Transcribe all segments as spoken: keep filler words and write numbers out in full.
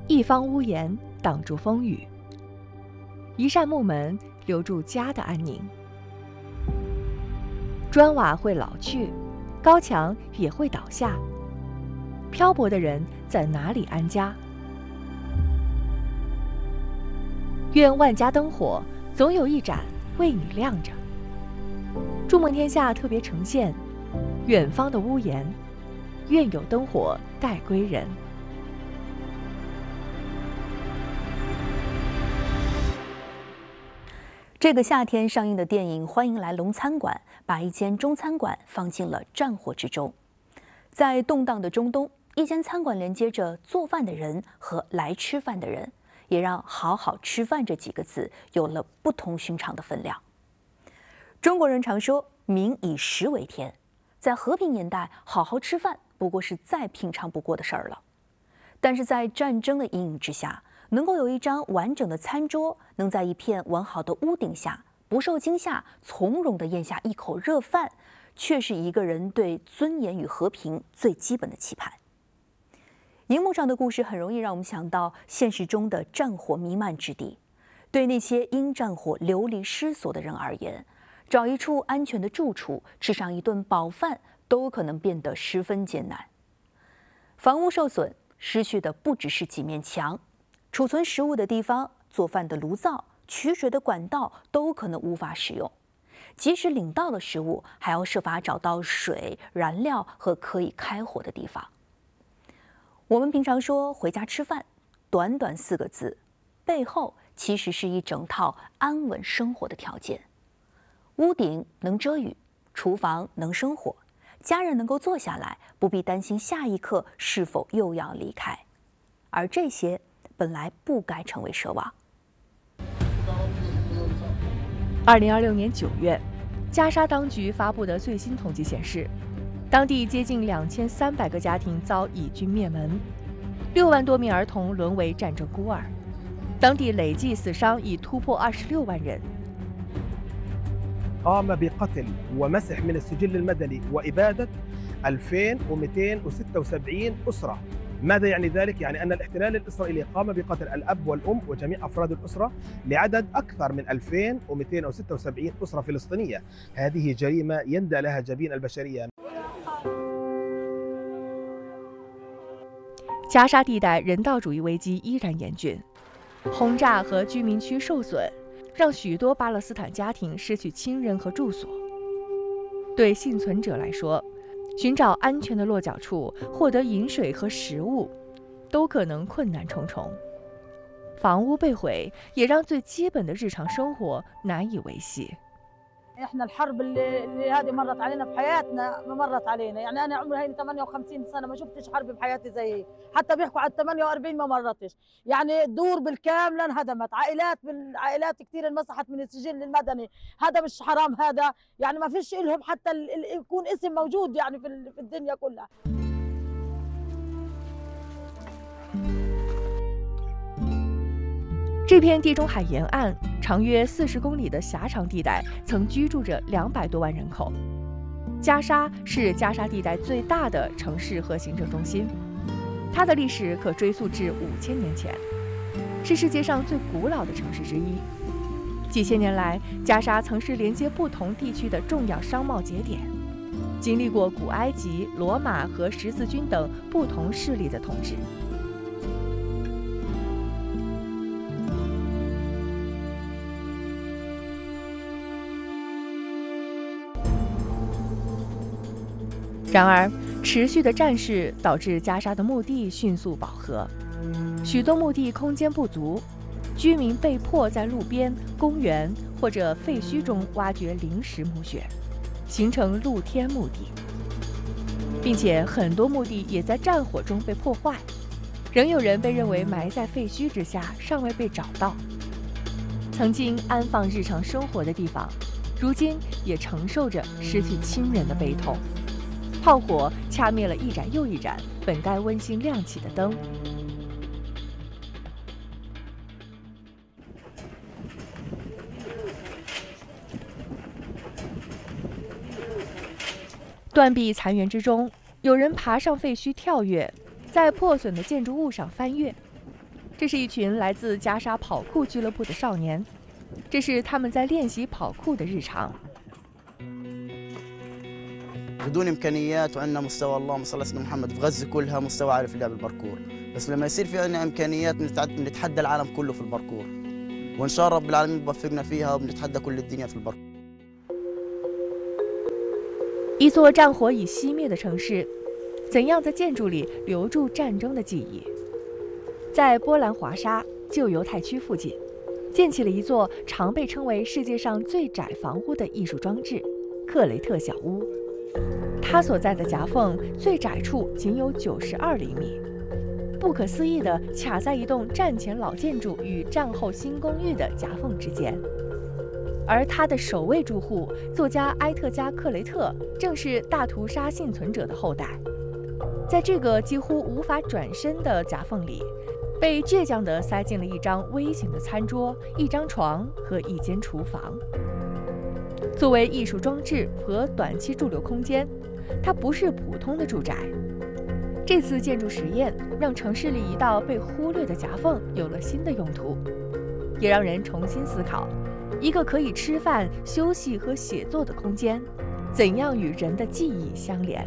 一方屋檐挡住风雨，一扇木门留住家的安宁。砖瓦会老去，高墙也会倒下，漂泊的人在哪里安家？愿万家灯火总有一盏为你亮着。筑梦天下特别呈现远方的屋檐，愿有灯火待归人。 这个夏天上映的电影《欢迎来龙餐馆》把一间中餐馆放进了战火之中。在动荡的中东，一间餐馆连接着做饭的人和来吃饭的人，也让好好吃饭这几个字有了不同寻常的分量。中国人常说民以食为天，在和平年代好好吃饭不过是再平常不过的事儿了。但是在战争的阴影之下，能够有一张完整的餐桌，能在一片完好的屋顶下不受惊吓，从容地咽下一口热饭，却是一个人对尊严与和平最基本的期盼。荧幕上的故事很容易让我们想到现实中的战火弥漫之地，对那些因战火流离失所的人而言，找一处安全的住处，吃上一顿饱饭，都可能变得十分艰难。房屋受损，失去的不只是几面墙，储存食物的地方、做饭的炉灶、取水的管道都可能无法使用。即使领到了食物，还要设法找到水、燃料和可以开火的地方。我们平常说回家吃饭，短短四个字，背后其实是一整套安稳生活的条件。屋顶能遮雨，厨房能生火，家人能够坐下来，不必担心下一刻是否又要离开。而这些本来不该成为奢望。 二零二六年九月，加沙当局发布的最新统计显示，当地接近两千三百个家庭遭以军灭门，六万多名儿童沦为战争孤儿，当地累计死伤已突破二十六万人。 قام بقتل ومسح من السجل المدني وإبادة ألفين ومئتين وستة وسبعين أسرة. ماذا يعني ذلك؟ يعني أن الاحتلال الإسرائيلي قام بقتل الأب والأم وجميع أفراد الأسرة لعدد أكثر من ألفين ومئتين وستة وسبعين أسرة فلسطينية. هذه جريمة يندى لها جبين البشرية. 加沙地带人道主义危机依然严峻，轰炸和居民区受损，让许多巴勒斯坦家庭失去亲人和住所。对幸存者来说，寻找安全的落脚处，获得饮水和食物，都可能困难重重。房屋被毁，也让最基本的日常生活难以维系。 احنا الحرب اللي اللي هذه مرت علينا في حياتنا ما مرت علينا، يعني انا عمري هيني ثمانية وخمسين سنه ما شفتش حرب بحياتي زي هي، حتى بيحكوا على ثمانية وأربعين ما مرتش، يعني الدور بالكامل انهدمت، عائلات بالعائلات كثير انمسحت من السجل المدني، هذا مش حرام هذا، يعني ما فيش لهم حتى يكون اسم موجود يعني في في الدنيا كلها. 这片地中海沿岸长约四十公里的狭长地带，曾居住着两百多万人口。加沙是加沙地带最大的城市和行政中心，它的历史可追溯至五千年前，是世界上最古老的城市之一。几千年来，加沙曾是连接不同地区的重要商贸节点，经历过古埃及、罗马和十字军等不同势力的统治。 然而，持续的战事导致加沙的墓地迅速饱和，许多墓地空间不足，居民被迫在路边、公园或者废墟中挖掘临时墓穴，形成露天墓地，并且很多墓地也在战火中被破坏，仍有人被认为埋在废墟之下，尚未被找到。曾经安放日常生活的地方，如今也承受着失去亲人的悲痛。 炮火掐灭了一盏又一盏本该温馨亮起的灯。断壁残垣之中，有人爬上废墟跳跃，在破损的建筑物上翻越。 这是一群来自加沙跑酷俱乐部的少年，这是他们在练习跑酷的日常。 بدون امكانيات وعندنا مستوى اللهم صل على سيدنا محمد في غزه كلها مستوى عالي في لعب الباركور، بس لما يصير في عندنا امكانيات بنتحدى العالم كله في الباركور، وان شاء الله رب العالمين بوفقنا فيها وبنتحدى كل الدنيا في الباركور。 一座战火已熄灭的城市，怎样在建筑里留住战争的记忆？在波兰华沙旧犹太区附近，建起了一座常被称为世界上最窄房屋的艺术装置——克雷特小屋。它所在的夹缝最窄处仅有九十二厘米，不可思议地卡在一栋战前老建筑与战后新公寓的夹缝之间。而它的首位住户作家埃特加·克雷特正是大屠杀幸存者的后代。在这个几乎无法转身的夹缝里，被倔强地塞进了一张微型的餐桌、一张床和一间厨房。作为艺术装置和短期驻留空间，它不是普通的住宅。这次建筑实验让城市里一道被忽略的夹缝有了新的用途，也让人重新思考，一个可以吃饭、休息和写作的空间，怎样与人的记忆相连。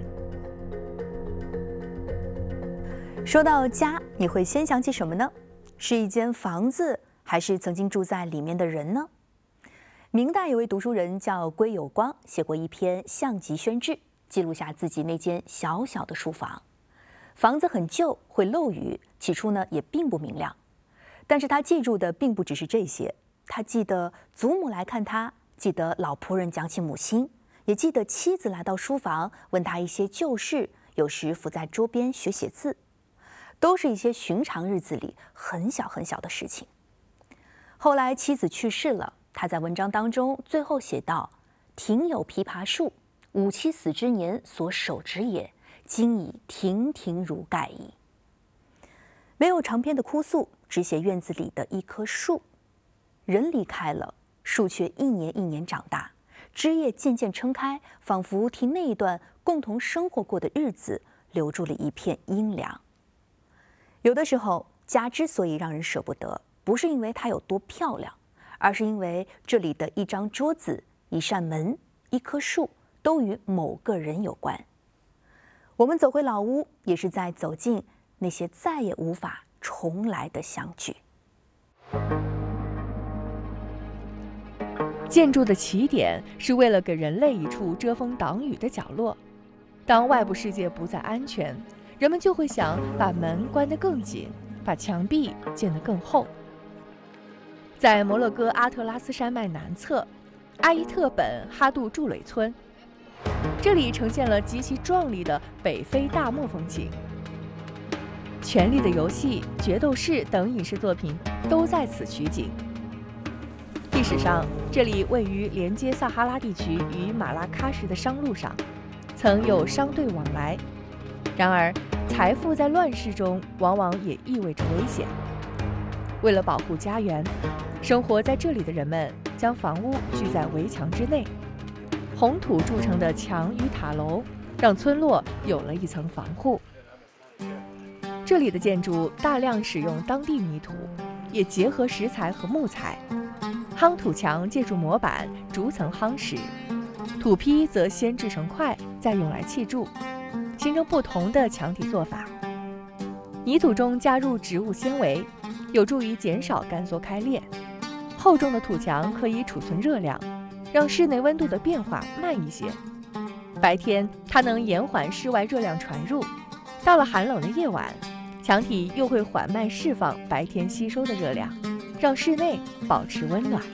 说到家，你会先想起什么呢？是一间房子，还是曾经住在里面的人呢？明代有位读书人叫归有光，写过一篇《项籍轩志》，记录下自己那间小小的书房。房子很旧，会漏雨，起初呢也并不明亮。但是他记住的并不只是这些，他记得祖母来看他，记得老仆人讲起母亲，也记得妻子来到书房问他一些旧事，有时伏在桌边学写字。都是一些寻常日子里很小很小的事情。后来妻子去世了，他在文章当中最后写道：“庭有枇杷树，吾妻死之年所手植也，今已亭亭如盖矣。”没有长篇的哭诉，只写院子里的一棵树。人离开了，树却一年一年长大，枝叶渐渐撑开，仿佛替那一段共同生活过的日子留住了一片阴凉。有的时候，家之所以让人舍不得，不是因为它有多漂亮，而是因为这里的一张桌子、一扇门、一棵树，都与某个人有关。我们走回老屋，也是在走进那些再也无法重来的相聚。 建筑的起点是为了给人类一处遮风挡雨的角落。当外部世界不再安全，人们就会想把门关得更紧，把墙壁建得更厚。在摩洛哥阿特拉斯山脉南侧，阿伊特本哈杜筑垒村，这里呈现了极其壮丽的北非大漠风情。《权力的游戏》《决斗士》等影视作品都在此取景。历史上，这里位于连接撒哈拉地区与马拉喀什的商路上，曾有商队往来。然而，财富在乱世中往往也意味着危险。为了保护家园，生活在这里的人们将房屋聚在围墙之内。红土铸成的墙与塔楼，让村落有了一层防护。这里的建筑大量使用当地泥土，也结合石材和木材。夯土墙借助模板逐层夯实，土坯则先制成块，再用来砌筑，形成不同的墙体做法。泥土中加入植物纤维，有助于减少干缩开裂。厚重的土墙可以储存热量，让室内温度的变化慢一些。白天它能延缓室外热量传入，到了寒冷的夜晚，墙体又会缓慢释放白天吸收的热量，让室内保持温暖。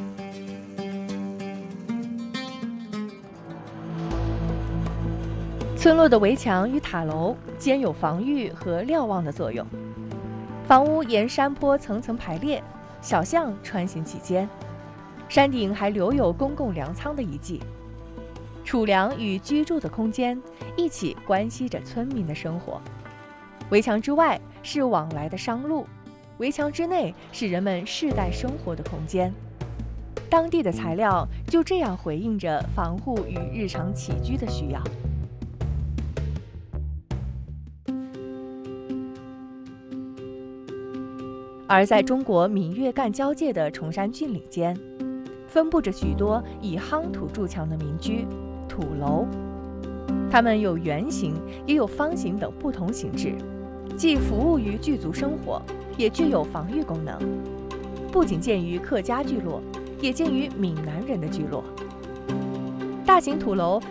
村落的围墙与塔楼兼有防御和瞭望的作用，房屋沿山坡层层排列，小巷穿行其间，山顶还留有公共粮仓的遗迹。储粮与居住的空间一起关系着村民的生活。围墙之外是往来的商路，围墙之内是人们世代生活的空间。当地的材料就这样回应着防护与日常起居的需要。 而在中国闽粤赣交界的崇山峻岭间，分布着许多以夯土筑墙的民居土楼，它们有圆形也有方形等不同形制，既服务于居族生活，也具有防御功能。不仅见于客家聚落，也见于闽南人的聚落。大型土楼